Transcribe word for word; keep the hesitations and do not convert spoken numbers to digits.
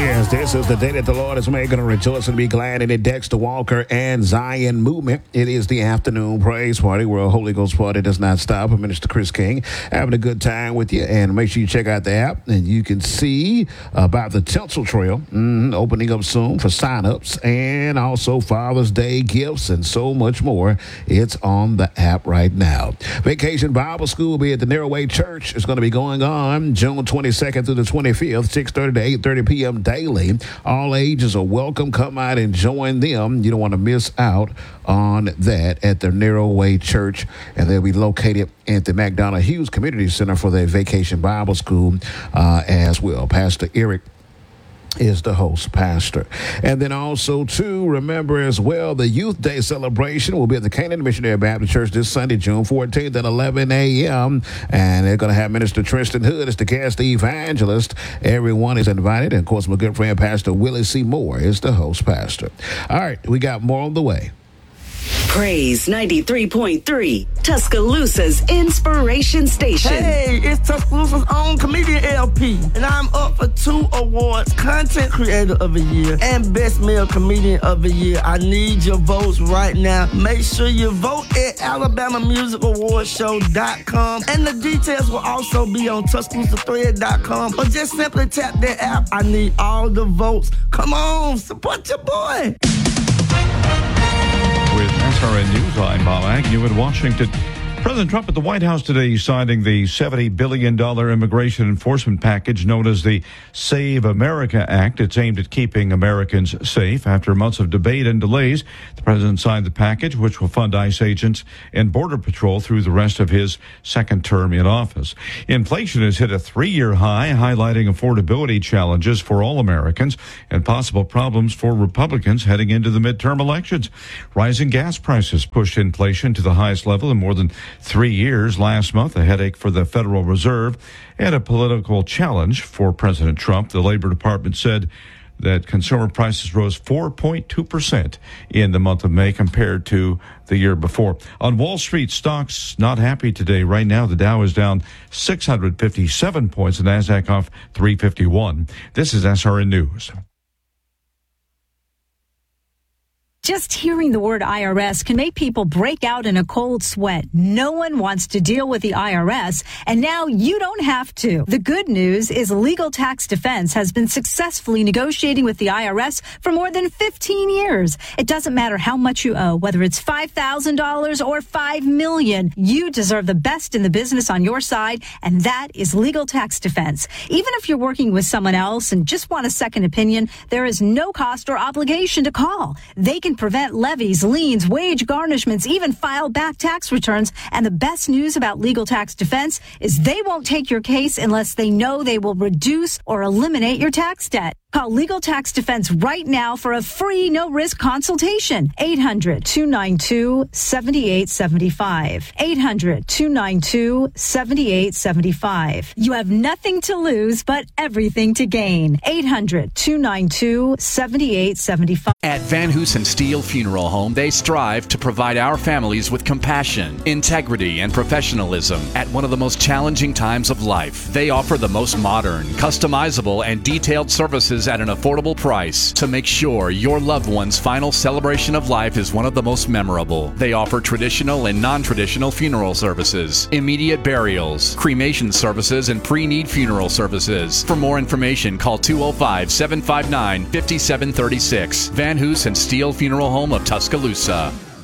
Yes, this is the day that the Lord has made. Going to rejoice and be glad in it. Dexter Walker and Zion Movement. It is the afternoon praise party where a Holy Ghost party does not stop. I'm Minister Chris King having a good time with you. And make sure you check out the app and you can see about the Tinsel Trail mm, opening up soon for sign-ups and also Father's Day gifts and so much more. It's on the app right now. Vacation Bible School will be at the Narrow Way Church. It's going to be going on June twenty-second through the twenty-fifth, six thirty to eight thirty p.m. daily. All ages are welcome. Come out and join them. You don't want to miss out on that at the Narrow Way Church. And they'll be located at the McDonough Hughes Community Center for their Vacation Bible School uh, as well. Pastor Eric is the host pastor. And then also, too, remember as well, the Youth Day celebration will be at the Canaan Missionary Baptist Church this Sunday, June fourteenth at eleven a.m. And they're going to have Minister Tristan Hood as the guest evangelist. Everyone is invited. And, of course, my good friend, Pastor Willie C. Moore is the host pastor. All right, we got more on the way. Praise ninety-three point three, Tuscaloosa's inspiration station. Hey, it's Tuscaloosa's own comedian L P, and I'm up for two awards, Content Creator of the Year and Best Male Comedian of the Year. I need your votes right now. Make sure you vote at Alabama Music Awards Show dot com, and the details will also be on Tuscaloosa Thread dot com, or just simply tap that app. I need all the votes. Come on, support your boy. With S R N News, I'm Bob Agnew in Washington. President Trump at the White House today signing the seventy billion dollars immigration enforcement package known as the Save America Act. It's aimed at keeping Americans safe. After months of debate and delays, the president signed the package, which will fund ICE agents and Border Patrol through the rest of his second term in office. Inflation has hit a three-year high, highlighting affordability challenges for all Americans and possible problems for Republicans heading into the midterm elections. Rising gas prices pushed inflation to the highest level in more than three years last month, a headache for the Federal Reserve and a political challenge for President Trump. The Labor Department said that consumer prices rose four point two percent in the month of May compared to the year before. On Wall Street, stocks not happy today. Right now, the Dow is down six hundred fifty-seven points, the NASDAQ off three fifty-one. This is S R N News. Just hearing the word I R S can make people break out in a cold sweat. No one wants to deal with the I R S, and now you don't have to. The good news is Legal Tax Defense has been successfully negotiating with the I R S for more than fifteen years. It doesn't matter how much you owe, whether it's five thousand dollars or five million dollars. You deserve the best in the business on your side, and that is Legal Tax Defense. Even if you're working with someone else and just want a second opinion, there is no cost or obligation to call. They can prevent levies, liens, wage garnishments, even file back tax returns. And the best news about Legal Tax Defense is they won't take your case unless they know they will reduce or eliminate your tax debt. Call Legal Tax Defense right now for a free, no-risk consultation. eight hundred, two nine two, seven eight seven five. eight hundred, two nine two, seven eight seven five. You have nothing to lose, but everything to gain. eight hundred, two nine two, seven eight seven five. At Van Hoosen Steel Funeral Home, they strive to provide our families with compassion, integrity, and professionalism at one of the most challenging times of life. They offer the most modern, customizable, and detailed services at an affordable price to make sure your loved one's final celebration of life is one of the most memorable. They offer traditional and non-traditional funeral services, immediate burials, cremation services, and pre-need funeral services. For more information, call two oh five, seven five nine, five seven three six. Van Hoos and Steel Funeral Home of Tuscaloosa.